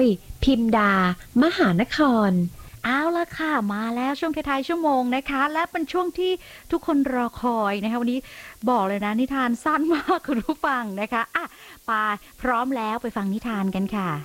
พิมดามหานครเอาละค่ะมาแล้วช่วงท้ายๆชั่วโมงนะคะและเป็นช่วงที่ทุกคนรอคอยนะคะวันนี้บอกเลยนะนิทานสั้นมากคุณผู้ฟังนะคะอ่ะไปพร้อมแล้วไปฟังนิทานกันค่ะ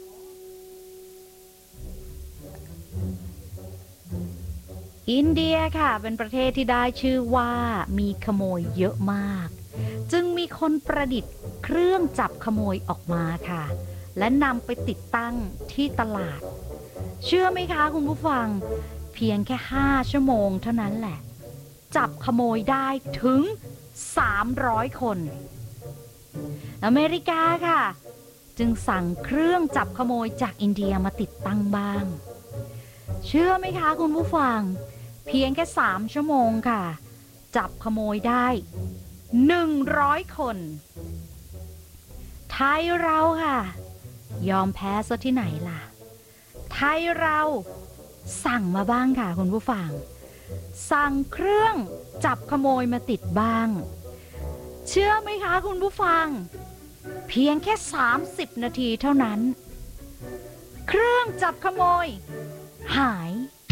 อินเดียค่ะเป็นประเทศที่ได้ชื่อว่ามีขโมยเยอะมากจึงมีคนประดิษฐ์เครื่องจับขโมยออกมาค่ะและนำไปติดตั้งที่ตลาดเชื่อไหมคะคุณผู้ฟังเพียงแค่5 ชั่วโมงเท่านั้นแหละจับขโมยได้ถึง300 คนอเมริกาค่ะจึงสั่งเครื่องจับขโมยจากอินเดียมาติดตั้งบ้างเชื่อไหมคะคุณผู้ฟังเพียงแค่3 ชั่วโมงค่ะจับขโมยได้100 คนไทยเราค่ะยอมแพ้ซะที่ไหนล่ะไทยเราสั่งมาบ้างค่ะคุณผู้ฟังสั่งเครื่องจับขโมยมาติดบ้างเชื่อไหมคะคุณผู้ฟังเพียงแค่30 นาทีเท่านั้นเครื่องจับขโมยหาย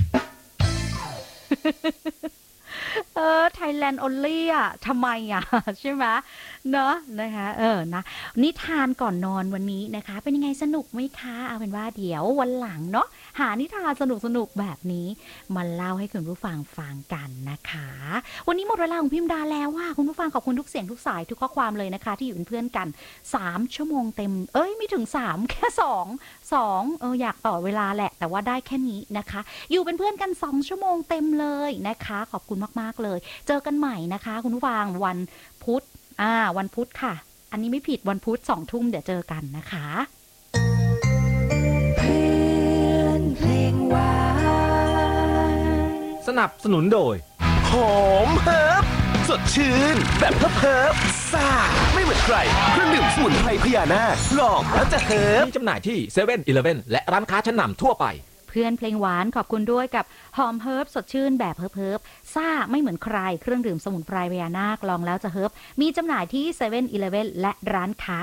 Thailand only อ่ะทำไมอ่ะใช่ไหมเนอะนะคะนะนิทานก่อนนอนวันนี้นะคะเป็นยังไงสนุกไหมคะเอาเป็นว่าเดี๋ยววันหลังเนาะหานิทานสนุกแบบนี้มาเล่าให้คุณผู้ฟังฟังกันนะคะวันนี้หมดเวลาของพิมดาแล้วว่าคุณผู้ฟังขอบคุณทุกเสียงทุกสายทุกข้อความเลยนะคะที่อยู่เป็นเพื่อนกัน3 ชั่วโมงเต็มไม่ถึง3แค่2อยากต่อเวลาแหละแต่ว่าได้แค่นี้นะคะอยู่เป็นเพื่อนกัน2 ชั่วโมงเต็มเลยนะคะขอบคุณมากๆเลยเจอกันใหม่นะคะคุณผู้ฟังวันพุธวันพุธค่ะอันนี้ไม่ผิดวันพุธ20 ทุ่มเดี๋ยวเจอกันนะคะเพื่อนเพลงหวานสนับสนุนโดยหอมเฮิร์บสดชื่นแบบเฮิร์บซ่าไม่เหมือนใครเครื่องดื่มสมุนไพรพญานาคลองแล้วจะเฮิร์บมีจำหน่ายที่เซเว่นอีเลฟเว่นและร้านค้าชั้นนำทั่วไปเพื่อนเพลงหวานขอบคุณด้วยกับหอมเฮิร์บสดชื่นแบบเฮิร์บซ่าไม่เหมือนใครเครื่องดื่มสมุนไพรพญานาคลองแล้วจะเฮิร์บมีจำหน่ายที่เซเว่นอีเลฟเว่นและร้านค้า